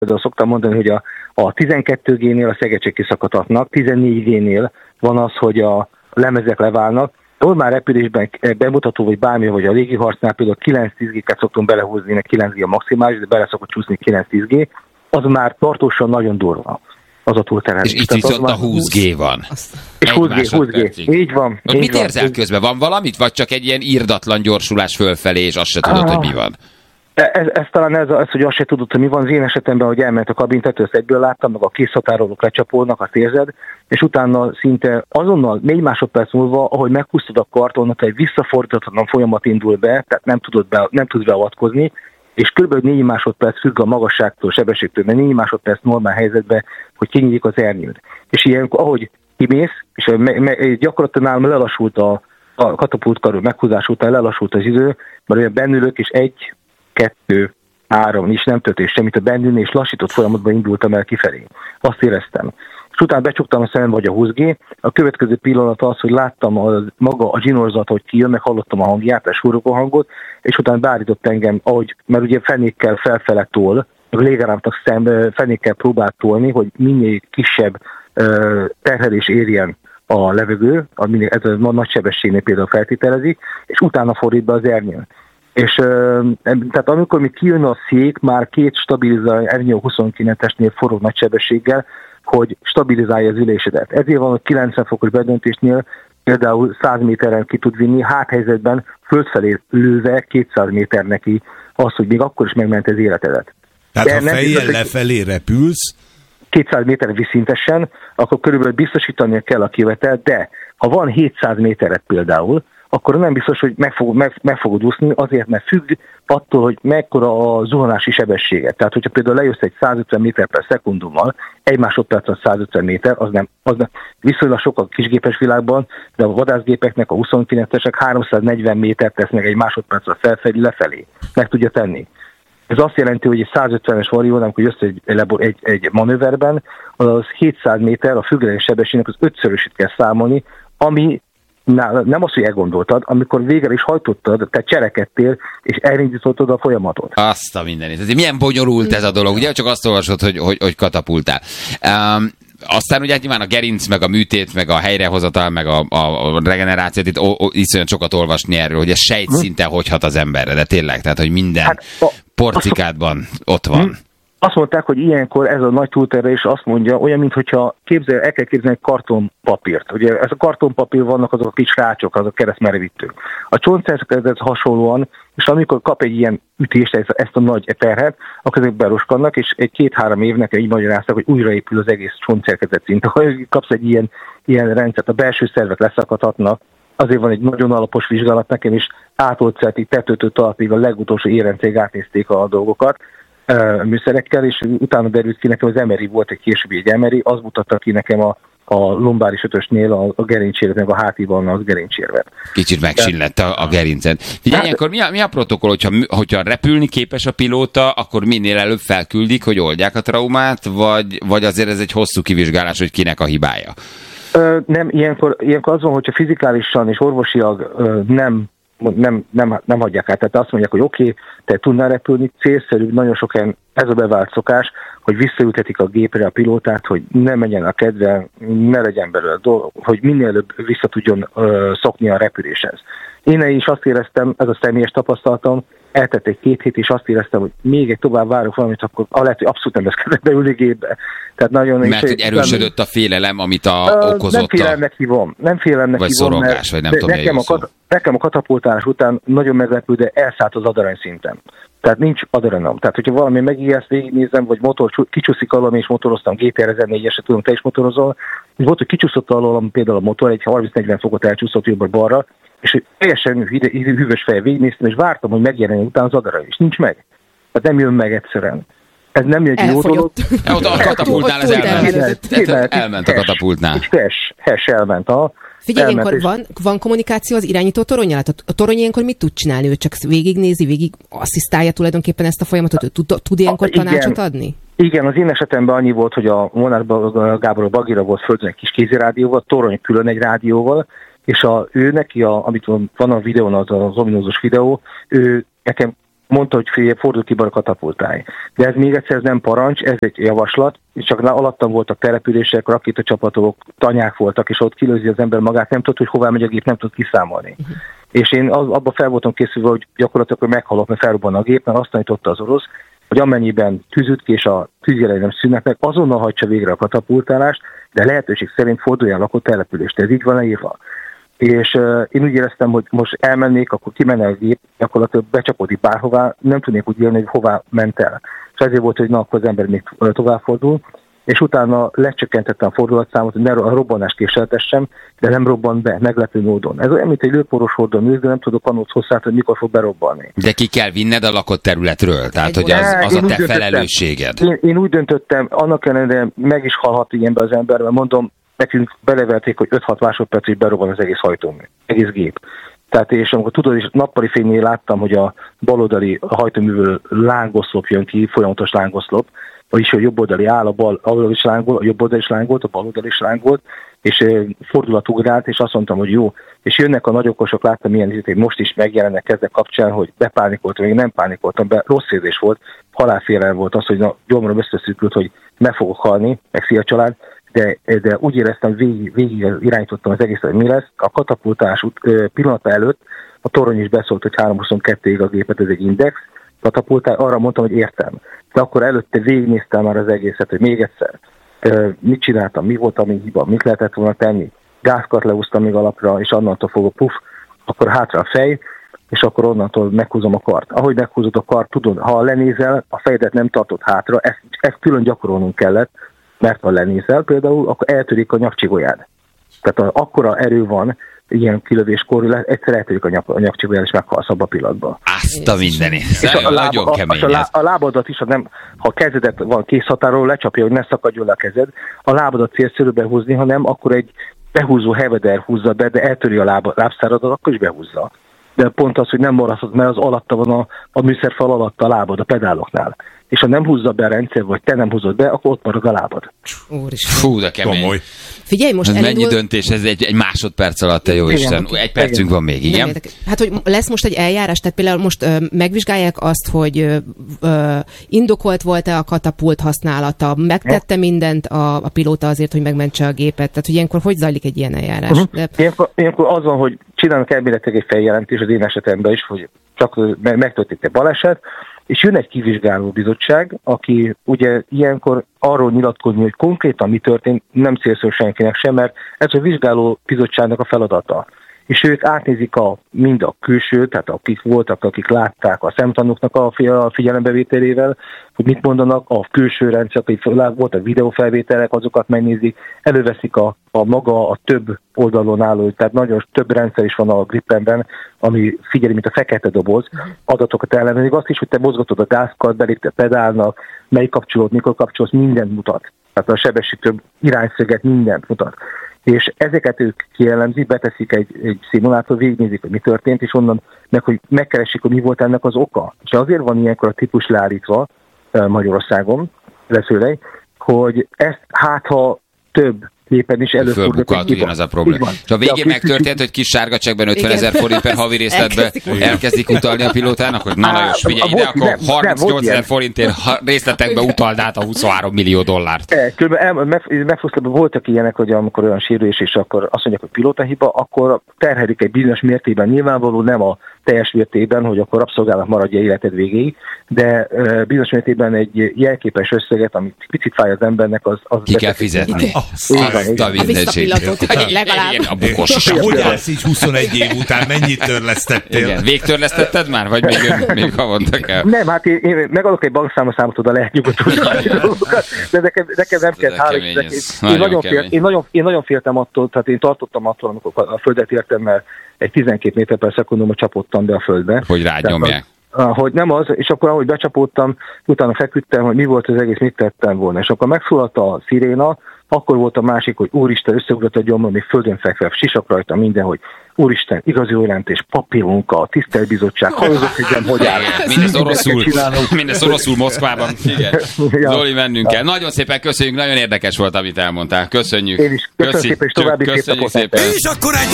Például szoktam mondani, hogy a 12G-nél a szegecsék kiszakadhatnak, 14G-nél van az, hogy a lemezek leválnak. Normál repülésben bemutató, vagy bármi, vagy a légiharcnál például 9-10G-ket szoktunk belehúzni, 9G a maximális, de bele szokott csúszni 9-10G, az már tartósan nagyon durva. Az a túlterhelés. És itt viszont a 20G van. És 20G. Így van. Mit érzel közben? Van valamit? Vagy csak egy ilyen irdatlan gyorsulás fölfelé, és azt se tudod, hogy mi van? Ez talán ez, hogy azt se tudod, hogy mi van. Az én esetemben, hogy elment a kabintető, ezt egyből láttam, meg a készhatárolók lecsapolnak, azt érzed, és utána szinte azonnal 4 másodperc múlva, ahogy megpusztod a kartonot, egy visszafordíthatatlan folyamat indul be, tehát nem tudsz beavatkozni, és kb. 4 másodperc függ a magasságtól, sebességtől, mert 4 másodperc normál helyzetben, hogy kinyílik az ernyőd. És ilyenkor, ahogy kimész, és gyakorlatilag nálam lelassult a katapultkarő meghúzás után lelassult az idő, mert olyan bennülök, és 1, 2, 3, és nem történt semmit a bennülni, és lassított folyamatban indultam el kifelé. Azt éreztem. És utána becsuktam a szemem, vagy a 20G. A következő pillanat az, hogy láttam maga a zsinórzat, hogy kijön, meg hallottam a hangját, a súrogó hangot, és utána beállított engem, mert ugye fenékkel felfele tol, a légáramtak fenékkel próbált tolni, hogy minél kisebb terhelés érjen a levegő, ez a nagy sebességnél például feltételezik, és utána fordít be az ernyőn. És tehát amikor még kijön a szék, már 2 stabilizálja ernyő 29-esnél forog nagy sebességgel, hogy stabilizálja az ülésedet. Ezért van, hogy 90 fokos bedöntésnél például 100 méteren ki tud vinni, háthelyzetben földfelé lőve 200 méter neki az, hogy még akkor is megment az életedet. Tehát ha fejjel lefelé repülsz, 200 méteren viszintesen, akkor körülbelül biztosítania kell a kivetelt, de ha van 700 méteret például, akkor nem biztos, hogy meg fogod úszni, azért, mert függ attól, hogy mekkora a zuhanási sebessége. Tehát, hogyha például lejössz egy 150 méter per szekundummal, 1 másodperc 150 méter, az nem viszonylag sok a kisgépes világban, de a vadászgépeknek, a 29-esek 340 métert tesz meg 1 másodperc felfelé, lefelé. Meg tudja tenni. Ez azt jelenti, hogy egy 150-es varió, amikor jössz egy manőverben, az 700 méter, a függőleges sebességnek az 5-szörösét kell számolni, ami nem azt, hogy elgondoltad, amikor végre is hajtottad, te cserekedtél, és elindítottad a folyamatot. Azt a mindenit. Ez milyen bonyolult ez a dolog, ugye? Csak azt olvasod, hogy katapultál. Aztán ugye nyilván a gerinc, meg a műtét, meg a helyrehozatal, meg a regenerációt, itt iszonyat sokat olvasni erről, hogy ez sejtszinten hogy hat az emberre, de tényleg, tehát, hogy minden porcikádban ott van. Azt mondták, hogy ilyenkor ez a nagy túlterhelés azt mondja, olyan, mintha el kell képzelni egy kartonpapírt. Ugye ez a kartonpapír vannak azok a kis rácsok, azok keresztmerevítők. A csontszervezethez hasonlóan, és amikor kap egy ilyen ütést, ezt a nagy terhet, akkor ezek beroskadnak, és egy 2-3 évnek így magyarázták, hogy újraépül az egész csontszervezet szint. Ha kapsz egy ilyen rendszert, a belső szervek leszakadhatnak, azért van egy nagyon alapos vizsgálat nekem is, átolcátig tetőtől talpig a legutolsó érencéig átnézték a dolgokat, műszerekkel, és utána derült ki nekem az MRI, volt egy későbbi egy MRI, az mutatta ki nekem a lombáris ötösnél a gerincérvet, meg a hátiban az gerincérvet. Kicsit megsillett a gerincen. Figyelj, ilyenkor mi a protokoll, hogyha repülni képes a pilóta, akkor minél előbb felküldik, hogy oldják a traumát, vagy azért ez egy hosszú kivizsgálás, hogy kinek a hibája? Nem, ilyenkor az van, hogyha fizikálisan és orvosilag nem hagyják át. Tehát azt mondják, hogy oké, te tudnál repülni, célszerű, nagyon sok helyen ez a bevált szokás, hogy visszaültetik a gépre a pilótát, hogy ne menjen a kedve, ne legyen belőle dolog, hogy minél előbb vissza tudjon szokni a repüléshez. Én is azt éreztem, ez a személyes tapasztalatom, eltett egy 2 hét, és azt éreztem, hogy még egy tovább várok valamit, akkor lehet, hogy abszolút nem lesz kedve beülni gépbe. Tehát nagyon mert hogy erősödött a félelem, amit okozott nem félelemnek hívom. Vagy szorongás, vagy nem tudom, nekem a katapultálás után nagyon meglepő, de elszállt az adarany szintem. Tehát nincs adrenom. Tehát, hogyha valami megijeszt, végignézem, vagy motor kicsúszik alól, és motoroztam, GTR 1004-eset tudom, te is motorozol, és volt, hogy kicsúszott alól például a motor, egy 30-40 fokot elcsúszott jobbra-balra, és teljesen hűvös fejjel végignéztem, és vártam, hogy megjelenjen utána az adarany, és nincs meg. Tehát nem jön meg egyszerűen. Ez nem egy jó dolog. Ott a katapultnál ez elment a katapultnál. Hes elment. Figyelj, ilyenkor van kommunikáció az irányító toronnyal? A torony ilyenkor mit tud csinálni? Ő csak végignézi, végig asszisztálja tulajdonképpen ezt a folyamatot? Ő tud ilyenkor tanácsot adni? Igen, az én esetemben annyi volt, hogy a Molnár Gábor Bagira volt földön egy kis kézirádióval, torony külön egy rádióval, és ő neki, amit van a videón, az ominózus videó, ő nekem mondta, hogy fordul ki a katapultái. De ez még egyszer ez nem parancs, ez egy javaslat, és csak alattam voltak települések, rakétacsapatok, tanyák voltak, és ott kilőzi az ember magát, nem tudott, hogy hová megy a gép, nem tud kiszámolni. És én abban fel voltam készülve, hogy gyakorlatilag meghalok, mert felrobban a gép, mert azt tanította az orosz, hogy amennyiben tűzüt ki és a tűzjelei nem szűnnek meg, azonnal hajtsa végre a katapultálást, de lehetőség szerint forduljon lakott települést. Ez így van leírva. És én úgy éreztem, hogy most elmennék, akkor kimenne a gép, gyakorlatilag becsapódik bárhová, nem tudnék úgy élni, hogy hová ment el. És ezért volt, hogy na, akkor az ember még továbbfordul, és utána lecsökkentettem a fordulatszámot, hogy ne a robbanást késeltessem, de nem robban be, meglepő módon. Ez olyan, mint egy lőporos hordon ülsz, de nem tudok annót hosszát, hogy mikor fog berobbanni. De ki kell vinned a lakott területről? Tehát, hogy az a te felelősséged. Én úgy döntöttem, annak ellenére meg is halhat ilyenbe az ember, mert mondom, nekünk beleverték, hogy 5-6 másodpercig berobban az egész hajtómű, egész gép. Tehát és amikor tudod, és nappali fénynél láttam, hogy a baloldali hajtóművől lángoszlop jön ki, folyamatos lángoszlop, vagyis a jobb oldali áll, a bal oldali is lángol, a jobb oldali is lángolt, a bal oldali is lángolt, és fordulatugrált, és azt mondtam, hogy jó. És jönnek a nagyokosok, láttam milyen izét, most is megjelennek ezek kapcsán, hogy bepánikoltam, még nem pánikoltam, rossz érzés volt, halálfélelem volt az, hogy na, gyomrom összeszűkült, hogy meg fogok halni, meg szia család, de úgy éreztem, végig irányítottam az egészet, hogy mi lesz. A katapultás pillanata előtt a torony is beszólt, hogy 322-ig a gépet, ez egy index, katapultál, arra mondtam, hogy értem. De akkor előtte végignéztem már az egészet, hogy még egyszer, mit csináltam, mi volt a mi hiba, mit lehetett volna tenni. Gázkart leúztam még alapra, és annantól fogok akkor hátra a fej, és akkor onnantól meghúzom a kart. Ahogy meghúzod a kart, tudod, ha lenézel, a fejedet nem tartod hátra, ezt külön gyakorolnunk kellett, mert ha lenézel például, akkor eltörik a nyakcsigolyád. Tehát akkora erő van, ilyen kilövéskor, egyszer eltörik a nyakcsigolyád, és meghalsz abba a pillanatban. Azt a mindenit. Nagyon kemény. A lábadat is, ha a kezedet van készhatáról, lecsapja, hogy ne szakadjon le a kezed, a lábadat célszerű behúzni, hanem akkor egy behúzó heveder húzza be, de eltöri a lábszáradat, akkor is behúzza. De pont az, hogy nem maradhat, mert az alatta van a műszerfal alatt a lábad, a pedáloknál. És ha nem húzza be a rendszer, vagy te nem húzod be, akkor ott marad a lábad. Fú, de kemény. Komoly. Figyelj, most elindul... Mennyi döntés, ez egy másodperc alatt, te jó Isten. Egy percünk van még, igen? Hát, hogy lesz most egy eljárás, tehát például most megvizsgálják azt, hogy indokolt volt-e a katapult használata, megtette mindent a pilóta azért, hogy megmentse a gépet, tehát hogy ilyenkor hogy zajlik egy ilyen eljárás? Ilyenkor az van, hogy csinálnak elméletileg egy feljelentés az én esetemben is, hogy csak megtörtént egy baleset, és jön egy kivizsgáló bizottság, aki ugye ilyenkor arról nyilatkozni, hogy konkrétan mi történt, nem célszerű senkinek sem, mert ez a vizsgáló bizottságnak a feladata. És ők átnézik mind a külső, tehát akik voltak, akik látták a szemtanúknak a figyelembevételével, hogy mit mondanak, a külső rendszer, akik voltak videófelvételek, azokat megnézik, előveszik a maga a több oldalon álló, tehát nagyon több rendszer is van a Gripenben, ami figyeli, mint a fekete doboz, adatokat ellenőrzik, azt is, hogy te mozgatod a gázkart, belépte pedálnak, melyik kapcsolód, mikor kapcsolsz, mindent mutat. Tehát a sebesítő irányszöget mindent mutat. És ezeket ők kielemzik, beteszik egy szimulátor, végignézik, hogy mi történt, és onnan hogy megkeresik, hogy mi volt ennek az oka. És azért van ilyenkor a típus leállítva Magyarországon, leszőlej, hogy ezt ha több gépen is előfordult ugyanaz a probléma. És a végén megtörtént, hogy kis sárga csekkben 50 000 forint per havi részletbe elkezdik utalni a pilótának, hogy na Lajos, figyelj ide, akkor 38 000 forintért részletekbe utald át a 23 millió dollárt. Megfosztában voltak ilyenek, hogy amikor olyan sérülés, és akkor azt mondják, hogy pilótahiba, akkor terhelik egy bizonyos mértékben, nyilvánvaló nem a teljes mértékben, hogy akkor rabszolgálat maradja életed végéig, de bizonyos mértékben egy jelképes összeget, amit picit fáj az embernek, az ki kell fizetni. A visszapillatót, legalább. A bukos. Hogy lesz így 21 év után? Mennyit törlesztettél? Igen. Végtörlesztetted már? Vagy még havonta kell? Nem, hát én megadok egy bankszámot, oda lehet nyugodtan dolgokat, de nekem nem kell. Én nagyon féltem attól, tehát én tartottam attól, amikor a földet értem, mert egy 12 méter per szekundumot csapottam be a földbe. Hogy rád nyomják. Hogy nem az, és akkor ahogy becsapódtam, utána feküdtem, hogy mi volt az egész, mit tettem volna. És akkor megszólalt a sziréna, akkor volt a másik, hogy úristen, összeugrott a gyomrom, még földön fekve, sisak rajta minden, hogy úristen, igazi jelentés, papírunkkal, tiszteltbizottság, hallgatok, hogy nem, hogy áll. Mindez oroszul Moszkvában. Igen. Zoli, mennünk kell. Nagyon szépen köszönjük, nagyon érdekes volt, amit elmondtál. Köszönjük. Én is. Köszönöm szépen, és további szép napot. És akkor egy